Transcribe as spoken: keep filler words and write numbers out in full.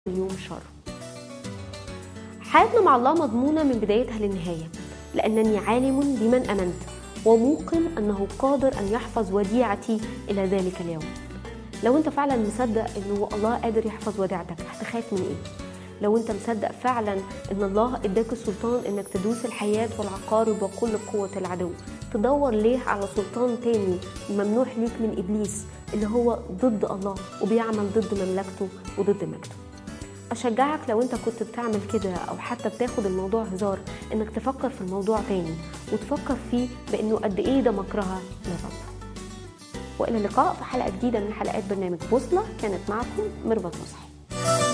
اليوم شر. حياتنا مع الله مضمونة من بدايتها للنهاية، لأنني عالم بمن أمنت وموقن أنه قادر أن يحفظ وديعتي إلى ذلك اليوم. لو أنت فعلا مصدق أنه الله قادر يحفظ وديعتك، هتخاف من إيه؟ لو أنت مصدق فعلا أن الله إداك السلطان أنك تدوس الحياة والعقارب وكل قوة العدو، تدور ليه على سلطان تاني ممنوح ليك من إبليس اللي هو ضد الله وبيعمل ضد مملكته وضد مجده؟ أشجعك لو أنت كنت بتعمل كده أو حتى بتاخد الموضوع هزار، أنك تفكر في الموضوع تاني وتفكر فيه بأنه قد إيه ده مكرهة للرب. وإلى اللقاء في حلقة جديدة من حلقات برنامج بوصلة. كانت معكم ميرفت نصحي.